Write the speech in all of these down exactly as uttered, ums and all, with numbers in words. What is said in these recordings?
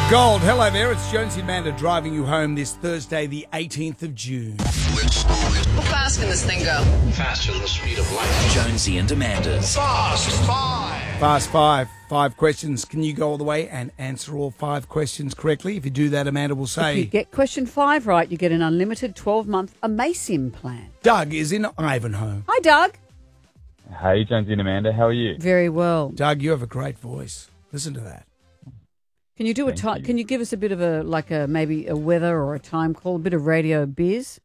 Gold. Hello there, it's Jonesy and Amanda driving you home this Thursday, the eighteenth of June. How fast can this thing go? Faster than the speed of light. Jonesy and Amanda's Fast Five. Fast Five. Five questions. Can you go all the way and answer all five questions correctly? If you do that, Amanda will If say... you get question five right, you get an unlimited twelve-month Amasim plan. Doug is in Ivanhoe. Hi, Doug. Hey, Jonesy and Amanda, how are you? Very well. Doug, you have a great voice. Listen to that. Can you do a Thank time? you. Can you give us a bit of a like a maybe a weather or a time call, a bit of radio biz?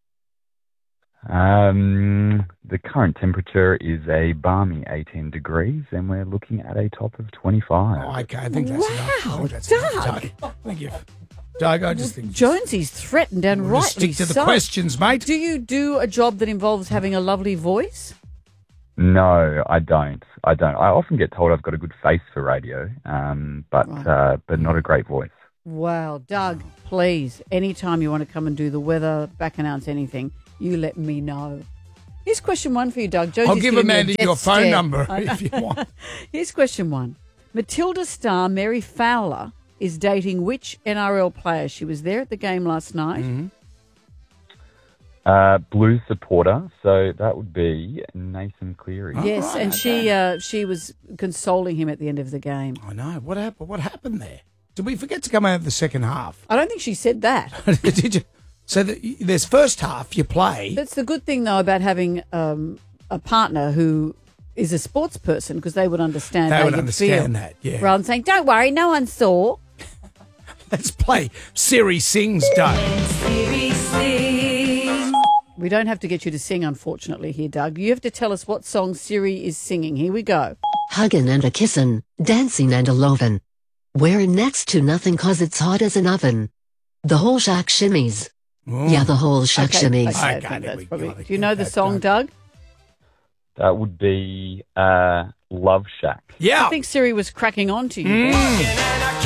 Um, the current temperature is a balmy eighteen degrees, and we're looking at a top of twenty-five. Oh, okay, I think that's enough. I Wow, think that's Doug. enough, Doug. Thank you. Doug, I just think... Jonesy's threatened and We'll rightly just stick to the so. questions, mate. Do you do a job that involves having a lovely voice? No, I don't. I don't. I often get told I've got a good face for radio, um, but Right. uh, but not a great voice. Wow, Doug, please, anytime you want to come and do the weather, back announce anything, you let me know. Here's question one for you, Doug. Jonesy's I'll give giving me a Amanda death your phone stare. number I know. if you want. Here's question one. Matilda star Mary Fowler is dating which N R L player? She was there at the game last night. Mm-hmm. Uh, Blues supporter, so that would be Nathan Cleary. Oh, Yes, right, and she uh, she was consoling him at the end of the game. I know. What happened? What happened there? Did we forget to come out of the second half? I don't think she said that. Did you? So the, there's first half, you play. That's the good thing, though, about having um, a partner who is a sports person, because they would understand They how would you understand feel. that, yeah. Rather than saying, don't worry, no one saw. Let's play Siri Sings, Doug. We don't have to get you to sing, unfortunately, here, Doug. You have to tell us what song Siri is singing. Here we go. Huggin' and a kissin', dancing and a lovin'. Wearing next to nothing 'cause it's hot as an oven. The whole shack shimmies. Oh. Yeah, the whole shack Okay, shimmies. okay, I Okay, think there that's we probably- go. Do you know the That, song, Doug. Doug? That would be uh, Love Shack. Yeah. I think Siri was cracking on to you. Mm.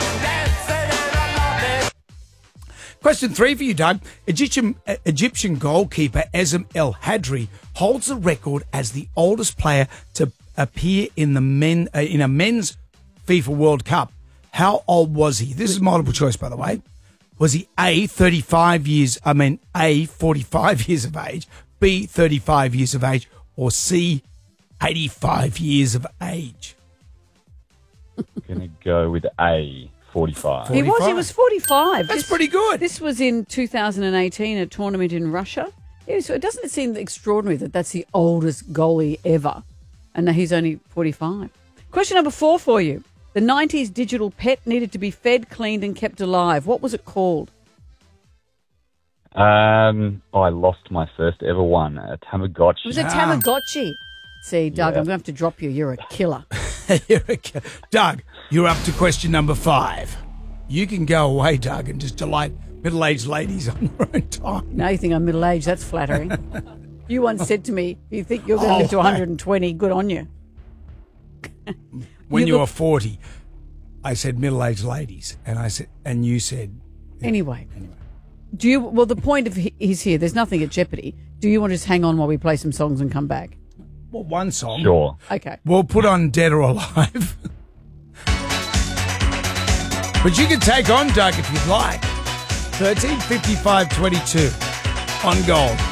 Question three for you, Doug. Egyptian uh, Egyptian goalkeeper Ezem El Hadri holds the record as the oldest player to appear in the men uh, in a men's FIFA World Cup. How old was he? This is multiple choice, by the way. Was he A, thirty-five years, I mean, A, forty-five years of age, B, thirty-five years of age, or C, eighty-five years of age? Gonna go with A, forty-five. He was. He was forty-five. That's This- pretty good. This was in two thousand eighteen, a tournament in Russia. Yeah, so it doesn't seem extraordinary that that's the oldest goalie ever, and that he's only forty-five. Question number four for you. The nineties digital pet needed to be fed, cleaned, and kept alive. What was it called? Um, oh, I lost my first ever one, a Tamagotchi. It was a Ah. Tamagotchi. See, Doug, Yeah. I'm going to have to drop you. You're a killer. You're a ki- Doug, you're up to question number five. You can go away, Doug, and just delight middle-aged ladies on their own time. Now you think I'm middle-aged. That's flattering. You once said to me, you think you're going to Oh, live to one hundred twenty. Good on you. When You you, were look- forty, I said middle-aged ladies, and I said, and you said, Anyway. Do you? Well, the point of he- he's here. There's nothing at jeopardy. Do you want to just hang on while we play some songs and come back? well, one song. Sure. Okay. We'll put on Dead or Alive. But you can take on Doug if you'd like. thirteen fifty-five twenty-two on Gold.